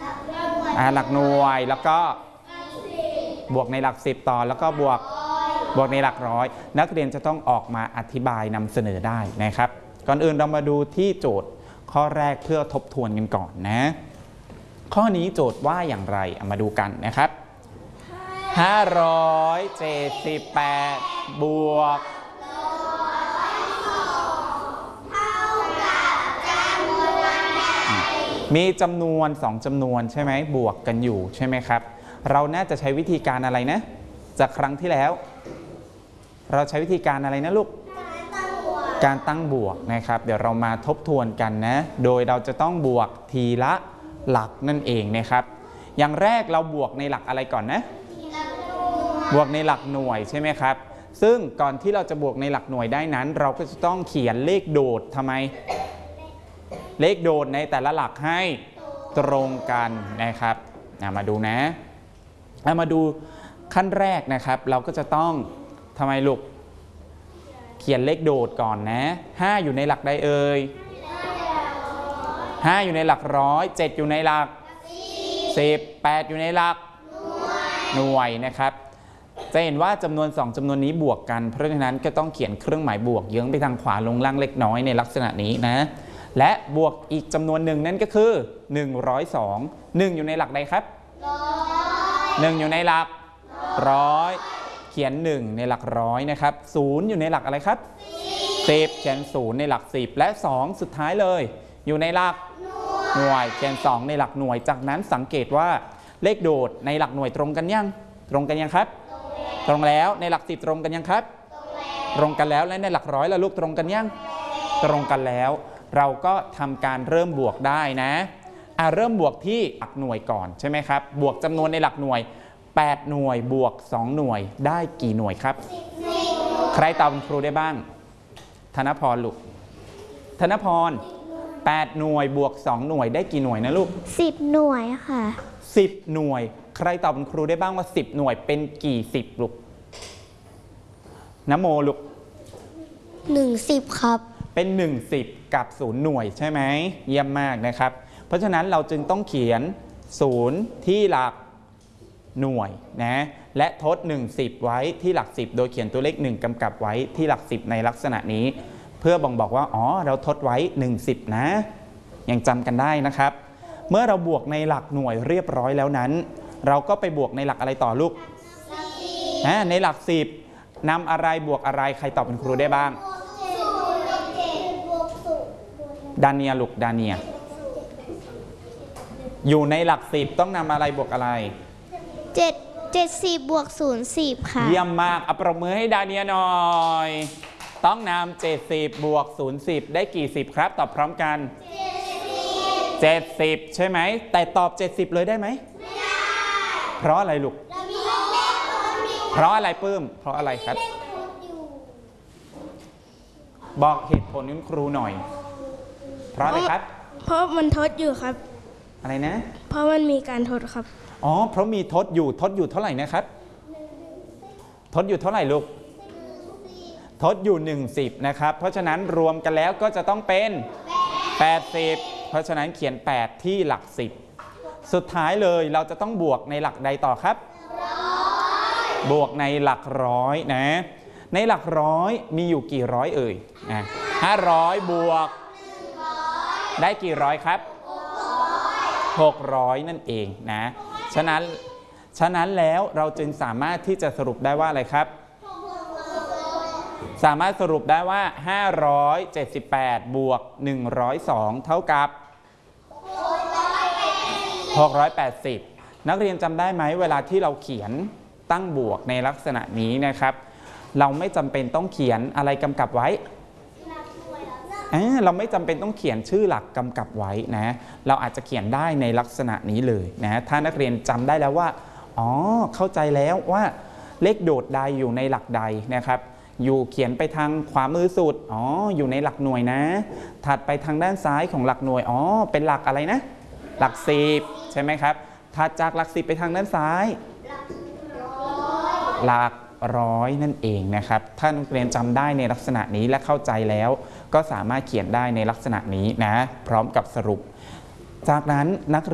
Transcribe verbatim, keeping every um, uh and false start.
หลักหน่วยแล้วก็บวกในหลักสิบต่อแล้วก็บวกบวกในหลักร้อยนักเรียนจะต้องออกมาอธิบายนำเสนอได้นะครับก่อนอื่นเรามาดูที่โจทย์ข้อแรกเพื่อทบทวนกันก่อนนะข้อนี้โจทย์ว่าอย่างไรเอามาดูกันนะครับห้าร้อยเจ็ดสิบแปดบวกมีจำนวนสองจำนวนใช่ไหมบวกกันอยู่ใช่ไหมครับเราน่าจะใช้วิธีการอะไรนะจากครั้งที่แล้วเราใช้วิธีการอะไรนะลูกการตั้งบวกนะครับเดี๋ยวเรามาทบทวนกันนะโดยเราจะต้องบวกทีละหลักนั่นเองนะครับอย่างแรกเราบวกในหลักอะไรก่อนนะบวกในหลักหน่วยใช่ไหมครับซึ่งก่อนที่เราจะบวกในหลักหน่วยได้นั้นเราก็จะต้องเขียนเลขโดดทำไมเลขโดดในแต่ละหลักให้ตรงกันนะครับมาดูนะมาดูขั้นแรกนะครับเราก็จะต้องทำไมลูกเขียนเลขโดดก่อนนะห้าอยู่ในหลักใดเอ่ยห้าอยู่ในหลักร้อยเจ็ดอยู่ในหลักสิบแปดอยู่ในหลักหน่วยนะครับจะเห็นว่าจำนวนสองจำนวนนี้บวกกันเพราะฉะนั้นก็ต้องเขียนเครื่องหมายบวกเยื้องไปทางขวาลงล่างเล็กน้อยในลักษณะนี้นะและบวกอีกจำนวนหนึ่งนั่นก็คือหนึ่งร้อยสอง หนึ่งอยู่ในหลักใดครับหนึ่งอยู่ในหลักร้อยเขียนหนึ่งในหลักร้อยนะครับศูนย์อยู่ในหลักอะไรครับสิบเขียนศูนย์ในหลักสิบและสองสุดท้ายเลยอยู่ในหลักหน่วยเขียนสองในหลักหน่วยจากนั้นสังเกตว่าเลขโดดในหลักหน่วยตรงกันยังตรงกันยังครับตรงแล้วในหลักสิบตรงกันยังครับตรงกันแล้วและในหลักร้อยแล้วลูกตรงกันยังตรงกันแล้วเราก็ทำการเริ่มบวกได้นะอ่ะเริ่มบวกที่หลักหน่วยก่อนใช่ไหมครับบวกจำนวนในหลักหน่วยแปดหน่วยบวกสองหน่วยได้กี่หน่วยครับใครตอบครูได้บ้างธนพรลูกธนพรแปดหน่วยบวกสองหน่วยได้กี่หน่วยนะลูกสิบหน่วยค่ะสิบหน่วยใครตอบครูได้บ้างว่าสิบหน่วยเป็นกี่สิบลูกนโมลูกหนึ่งสิบครับเป็นหนึ่งสิบกับศูนย์หน่วยใช่ไหมเยี่ยมมากนะครับเพราะฉะนั้นเราจึงต้องเขียนศูนย์ที่หลักหน่วยนะและทดหนึ่งสิบไว้ที่หลักสิบโดยเขียนตัวเลขหนึ่งกำกับไว้ที่หลักสิบในลักษณะนี้เพื่อบ่งบอกว่าอ๋อเราทดไว้หนึ่งสิบนะยังจำกันได้นะครับเมื่อเราบวกในหลักหน่วยเรียบร้อยแล้วนั้นเราก็ไปบวกในหลักอะไรต่อลูกนะในหลักสิบนำอะไรบวกอะไรใครตอบเป็นครูได้บ้างดาเนียลูกดาเนียอยู่ในหลักสิบต้องนำอะไรบวกอะไรเจ็ดเจ็ดสิบบวกศูนย์สิบค่ะเยี่ยมมากเอาปรบมือให้ดาเนียหน่อยต้องนำเจ็ดสิบบวกศูนย์สิบได้กี่สิบครับตอบพร้อมกันเจ็ดสิบใช่ไหมแต่ตอบเจ็ดสิบเลยได้ไหมไม่ได้เพราะอะไรลูกเพราะอะไรปื้มเพราะอะไรครับบอกเหตุผลคุณครูหน่อยเพราะอะไรครับเพราะมันทดอยู่ครับอะไรนะเพราะมันมีการทดครับอ๋อเพราะมีทดอยู่ทดอยู่เท่าไหร่นะครับทดอยู่เท่าไหร่ลูกทดอยู่หนึ่งสิบนะครับเพราะฉะนั้นรวมกันแล้วก็จะต้องเป็นแปดสิบเพราะฉะนั้นเขียนแปดที่หลักสิบสุดท้ายเลยเราจะต้องบวกในหลักใดต่อครับบวกในหลักร้อยนะในหลักร้อยมีอยู่กี่ร้อยเอ่ยนะห้าร้อยบวกได้กี่ร้อยครับหกร้อยนั่นเองนะฉะนั้นฉะนั้นแล้วเราจึงสามารถที่จะสรุปได้ว่าอะไรครับสามารถสรุปได้ว่าห้าร้อยเจ็ดสิบแปดบวกหนึ่งร้อยสองเท่ากับหกร้อยแปดสิบนักเรียนจำได้ไหมเวลาที่เราเขียนตั้งบวกในลักษณะนี้นะครับเราไม่จำเป็นต้องเขียนอะไรกำกับไว้เราไม่จำเป็นต้องเขียนชื่อหลักกำกับไว้นะเราอาจจะเขียนได้ในลักษณะนี้เลยนะถ้านักเรียนจำได้แล้วว่าอ๋อเข้าใจแล้วว่าเลขโดดใดอยู่ในหลักใดนะครับอยู่เขียนไปทางขวามือสุดอ๋ออยู่ในหลักหน่วยนะถัดไปทางด้านซ้ายของหลักหน่วยอ๋อเป็นหลักอะไรนะหลักสิบใช่ไหมครับถัดจากหลักสิบไปทางด้านซ้ายหลักร้อยนั่นเองนะครับถ้านักเรียนจำได้ในลักษณะนี้และเข้าใจแล้วก็สามารถเขียนได้ในลักษณะนี้นะพร้อมกับสรุปจากนั้นนัก